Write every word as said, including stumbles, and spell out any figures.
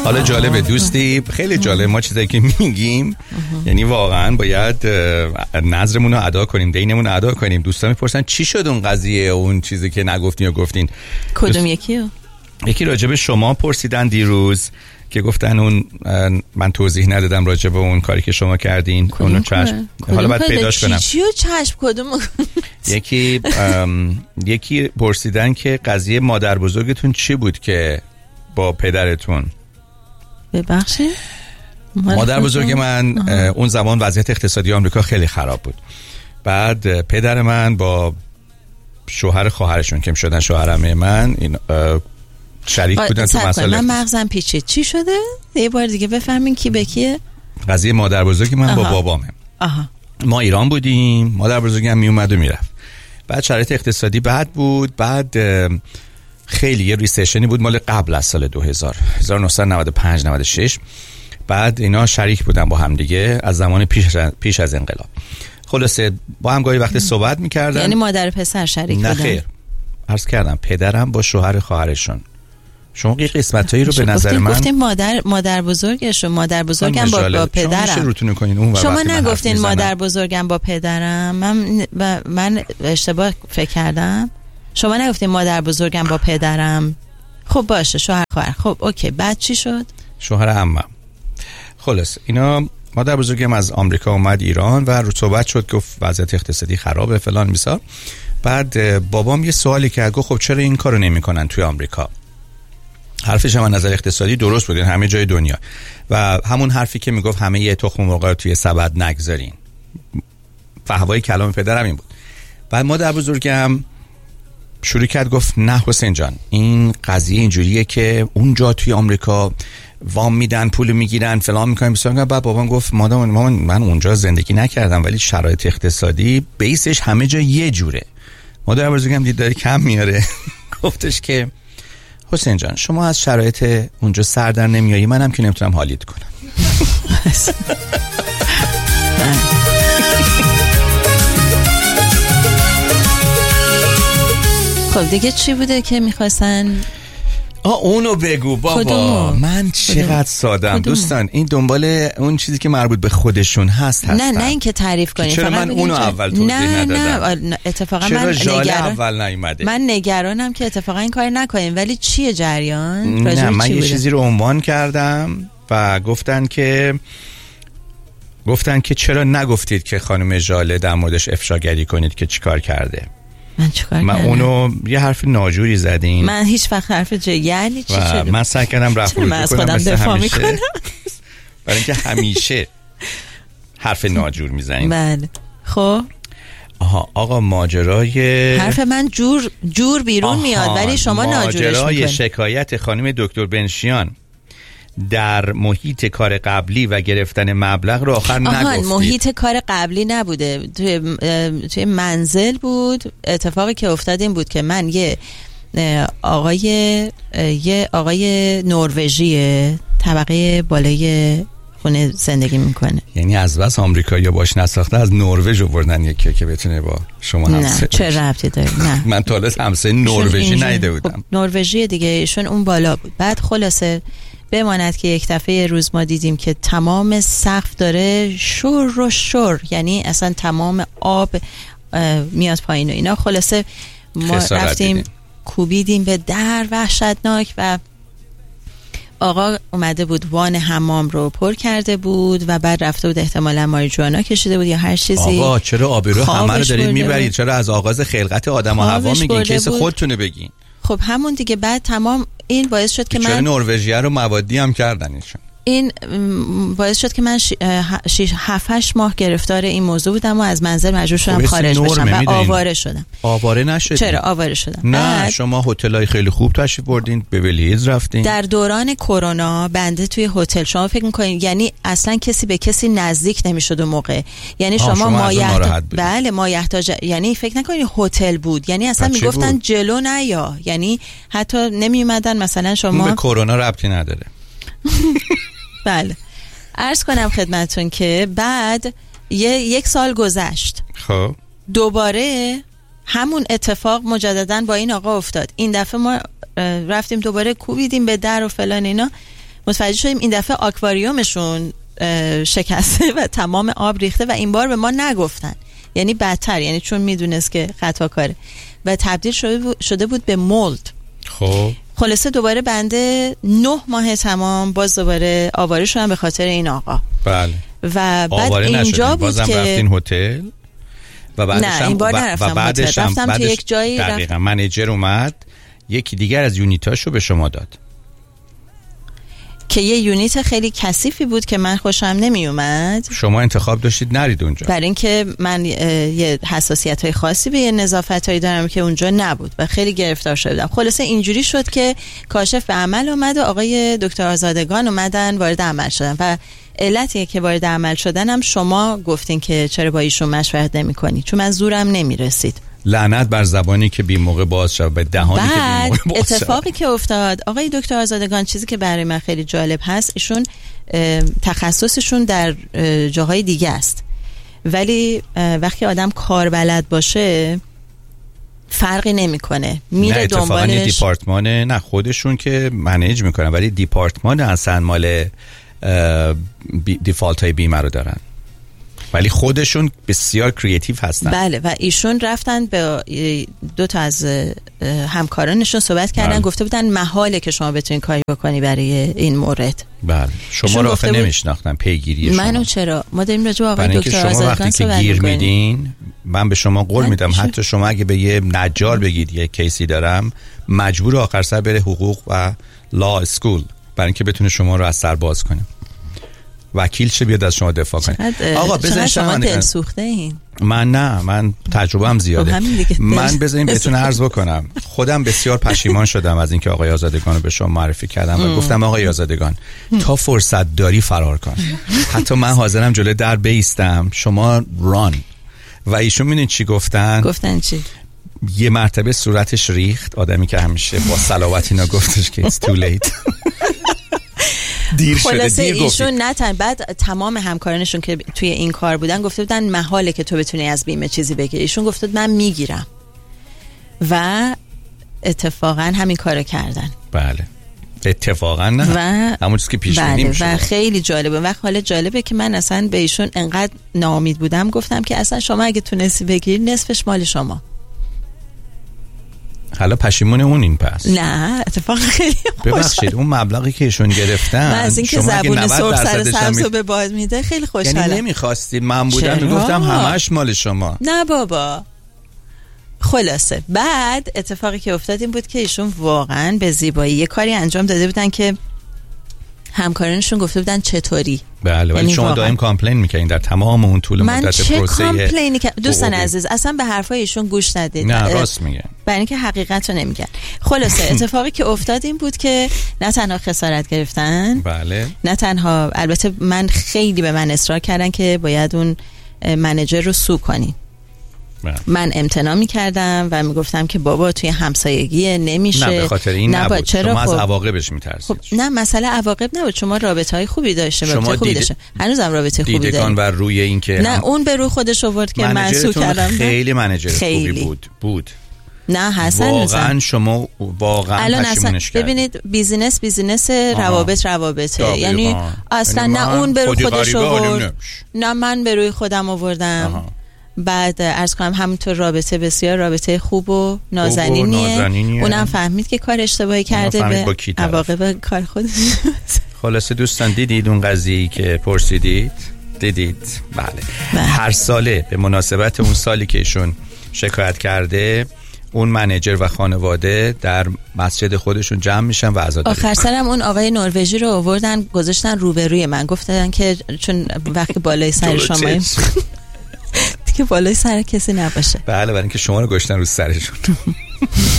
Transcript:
حالا جالبه دوستی، خیلی جالب ما چیزایی که میگیم یعنی واقعا باید نظرمون رو ادا کنیم، دینمون رو ادا کنیم. دوستان میپرسن چی شد اون قضیه، اون چیزی که نگفتین یا گفتین. کدوم دوست... یکیو؟ یکی راجب شما پرسیدن دیروز که گفتن اون من توضیح ندادم راجب اون کاری که شما کردین. اونو چشم حالا باید پیداش کنم. چیو چشم کدوم؟ یکی یکی پرسیدن که قضیه مادر بزرگتون چی بود که با پدرتون؟ ببخشید مادر بزرگ من آه. اون زمان وضعیت اقتصادی آمریکا خیلی خراب بود. بعد پدر من با شوهر خواهرشون که شدن شوهرمه من این شریک بودن تو مسئله. من مغزم پیچید. چی شده؟ یه بار دیگه بفهمین کی به کیه. قضیه مادر بزرگ من آها. با بابامه. آها. ما ایران بودیم، مادر بزرگم می اومد و میرفت. بعد شرایط اقتصادی بد بود. بعد خیلی یه ریسشنی بود مال قبل از سال دو هزار هزار و نهصد و نود و پنج نود و شش. بعد اینا شریک بودن با هم دیگه از زمان پیش پیش از انقلاب. خلاصه با هم گاهی وقت صحبت می‌کردن. یعنی مادر پسر شریک بودن؟ نه خیر. عرض کردم پدرم با شوهر خواهرشون. شما یه قسمتایی رو به نظر من گفتین مادر مادر بزرگش و مادر بزرگم با, با پدرم. روتونه کنین اون شما نگفتین مادر بزرگم با پدرم. من من اشتباه فکر کردم. شما نگفتین مادر بزرگم با پدرم. خب باشه شوهر خواهر. خب اوکی بعد چی شد؟ شوهر عمم. خلاص اینا مادر بزرگم از آمریکا اومد ایران و رو صحبت شد گفت وضعیت اقتصادی خرابه فلان میسار. بعد بابام یه سوالی کرد گفت خب چرا این کارو نمیکنن توی آمریکا؟ حرفش هم از نظر اقتصادی درست بود همه جای دنیا و همون حرفی که میگفت همه یه تخم مرغ رو توی سبد نگذارین. فهوای کلام پدرم این بود. بعد مادر بزرگم شروع کرد گفت نه حسین جان این قضیه اینجوریه که اونجا توی آمریکا وام میدن پول میگیرن فلان میکنن بسیار. بعد بابام گفت مادام من اونجا زندگی نکردم ولی شرایط اقتصادی بیسش همه جا یه جوره. مادر بزرگم دید داره کم میاره گفتش که حسین جان شما از شرایط اونجا سر در نمیایی منم که نمیتونم حالیت کنم. خب دیگه چی بوده که میخواستن؟ آه اونو بگو بابا. کدومو؟ من چقدر سادم دوستان. این دنبال اون چیزی که مربوط به خودشون هست هستن. نه نه این که تعریف کنید. چرا من اونو اول توضیح نه ندادم؟ نه اتفاقا چرا من ژاله نگران اول نیومده؟ من نگرانم که اتفاقا این کار نکنیم. ولی چیه جریان؟ نه من چی یه بوده؟ چیزی رو عنوان کردم و گفتن که گفتن که چرا نگفتید که خانم ژاله در موردش افشاگری کنید که چیکار کرده. من چیکار من کردم؟ اونو یه حرف ناجوری زدین. من هیچ وقت حرف ج... یعنی چی شده؟ من سعی کردم رفع کنم از خودم دفاع میکنم برای اینکه همیشه حرف ناجور میزنیم. بله خب آها آقا ماجرای حرف من جور جور بیرون میاد ولی شما ناجورش میکنید. ماجرای شکایت خانم دکتر بنشیان در محیط کار قبلی و گرفتن مبلغ رو آخر نگفتید. محیط کار قبلی نبوده، توی توی منزل بود. اتفاقی که افتاد این بود که من یه آقای یه آقای نروژی طبقه بالای خونه زندگی میکنه. یعنی از بس آمریکایی‌ها باش نساخته از نروژ آوردن یکی که بتونه با شما همسایه. نه چه ربطی داره؟ نه من تا حالا همسایه نروژی ندیده بودم. خب نروژی دیگه ایشون اون بالا بود. بعد خلاصه بماند که یک دفعه روز ما دیدیم که تمام سقف داره شور و شور، یعنی اصلا تمام آب میاد پایین و اینا. خلاصه ما رفتیم دیدیم. کوبیدیم به در وحشتناک و آقا اومده بود وان حمام رو پر کرده بود و بعد رفته بود احتمالاً ماریجوانا کشیده بود یا هر چیزی. آقا چرا آبرو همه رو دارید میبرید؟ چرا از آغاز خلقت آدم و حوا میگین؟ کیس خودتونه بگین. خب همون دیگه. بعد تمام این باعث شد که من چرا نروژی رو موادی هم کردن ایشون؟ این باعث شد که من شش هفت هشت ماه گرفتار این موضوع بودم و از منزل مجبور شدم خارج بشم و آواره شدم. آواره نشدید؟ چرا آواره شدم؟ نه شما هتل‌های خیلی خوب تشریف بردین، به ولیز رفتین. در دوران کرونا بنده توی هتل، شما فکر می‌کنید یعنی اصلا کسی به کسی نزدیک نمی‌شد اون موقع. یعنی شما, شما مایحتاج بله مایحتاج، یعنی فکر نکنید هتل بود، یعنی اصلا میگفتن جلو نیا، یعنی حتی نمی‌اومدن مثلا شما. به کرونا ربطی نداره. بله عرض کنم خدمتون که بعد یه یک سال گذشت. خب دوباره همون اتفاق مجددا با این آقا افتاد. این دفعه ما رفتیم دوباره کوبیدیم به در و فلان اینا. متوجه شدیم این دفعه آکواریومشون شکسته و تمام آب ریخته و این بار به ما نگفتن، یعنی بدتر، یعنی چون میدونست که خطا کاره و تبدیل شده بود, شده بود به مولد. خب خلاصه دوباره بنده نه ماه تمام باز دوباره آواره شدم به خاطر این آقا. بله. و بعد اینجا بود بازم که رفتین هتل و بعدش نه این بار نرفتم و بعدش هتل، رفتم تو یک جایی. دقیقاً منیجر اومد یکی دیگر از یونیتاشو به شما داد که یه یونیت خیلی کثیفی بود که من خوشم نمی اومد. شما انتخاب داشتید نرید اونجا برای اینکه من یه حساسیت‌های خاصی به یه نظافتایی دارم که اونجا نبود و خیلی گرفتار شدم. خلاصه اینجوری شد که کاشف به عمل اومد و آقای دکتر آزادگان اومدن وارد عمل شدن و علتی که وارد عمل شدنم شما گفتین که چرا با ایشون مشورت نمی‌کنی، چون من زورم نمی‌رسید. لعنت بر زبانی که بی موقع باز شد، به دهانی که بی موقع باز شد. اتفاقی که افتاد آقای دکتر آزادگان، چیزی که برای من خیلی جالب هست، ایشون تخصصشون در جاهای دیگه است، ولی وقتی آدم کار بلد باشه فرقی نمیکنه، میره دنبالش. نه دیپارتمان نه خودشون که منیج میکنن، ولی دیپارتمان اصلا مال دیفالت های بیمه رو دارن، ولی خودشون بسیار کریتیو هستن. بله و ایشون رفتن به دو تا از همکارانشون صحبت کردن. بله. گفته بودن محاله که شما بتونین کاری بکنی برای این مورد. بله شما رو آخه نمیشناختن پیگیری شما. منو چرا؟ ما داریم راجع به آقای دکتر آزادگان صحبت می‌کنیم. گیر میدین من به شما قول میدم شو. حتی شما اگه به یه نجار بگید یه کیسی دارم، مجبور آخر سر بره حقوق و لا اسکول برای اینکه بتونه شما رو از سر باز کنه. وکیل چه بیاد از شما دفاع کنه. آقا بزنین شما دل سوخته این. من نه، من تجربه هم زیاده. من بزنین بهتون عرض بکنم خودم بسیار پشیمان شدم از اینکه آقای آزادگان رو به شما معرفی کردم و گفتم آقای آزادگان تا فرصت داری فرار کن. حتی من حاضرم جلوی در بیستم، شما ران. و ایشون میدونید چی گفتن؟ گفتن چی؟ یه مرتبه صورتش ریخت، آدمی که همیشه با صلابت اینا گفتش که it's too late. دیر شده، دیر گفتی. ایشون نه تن بعد تمام همکارانشون که توی این کار بودن گفته بودن محاله که تو بتونی از بیمه چیزی بگیری. ایشون گفته بود من میگیرم و اتفاقا همین کارو کردن. بله اتفاقا نه و همون چیزی که پیش بینی میشد. و خیلی جالبه و حالا جالبه که من اصلا به ایشون انقدر ناامید بودم گفتم که اصلا شما اگه تونستی بگیری نصفش مال شما. حالا پشیمون اون این پس؟ نه اتفاق خیلی خوشحال. ببخشید اون مبلغی که ایشون گرفتن من از اینکه زبون سرخ سر سبز رو به باد میده خیلی خوشحالم. یعنی نمیخواستی؟ من بودم میگفتم همش مال شما. نه بابا. خلاصه بعد اتفاقی که افتاد این بود که ایشون واقعا به زیبایی یه کاری انجام داده بودن که همکارانشون گفته بودن چطوری. بله ولی شما دائم کامپلین میکنین در تمام اون طول مدت پروسه. من چه کامپلینی کردم دوستان عزیز، اصلا به حرفای ایشون گوش ندید. نه راست میگن، برای اینکه حقیقت رو نمیگن. خلاصه اتفاقی که افتاد این بود که نه تنها خسارت گرفتن، بله نه تنها البته من خیلی به من اصرار کردن که باید اون منیجر رو سو کنی. من امتناع می‌کردم و میگفتم که بابا توی همسایگی نمیشه. نه به خاطر این نبود، چرا شما خب... از عواقبش میترسید. خب نه مسئله عواقب نبود، شما رابطه‌های خوبی داشته، رابطه خوبی داشته، هنوزم رابطه خوبی داره. دیدگان بر روی این که نه هم... اون به روی خودش آورد که من سو کردم. خیلی منیجر خوبی بود بود نه حسن واقعا شما واقعا پشیمونش کردید. ببینید بیزینس بیزینس روابط روابطه، یعنی اصلا نه اون به روی خودش آورد نه من به روی خودم آوردم. بعد عرض کنم همونطور رابطه بسیار رابطه خوب و نازنینیه. اونم فهمید که کار اشتباهی کرده، به عواقب کار خودش. خلاصه دوستان دیدید اون قضیه‌ای که پرسیدید؟ دیدید؟ بله. بله هر ساله به مناسبت اون سالی که ایشون شکایت کرده اون منیجر و خانواده در مسجد خودشون جمع میشن و عزاداری. آخر سرم اون آقای نروژی رو آوردن گذاشتن روبروی من، گفتن که چون وقتی بالای سر شما که بالای سر کسی نباشه. بله برای اینکه شما رو گشتن رو سرشون.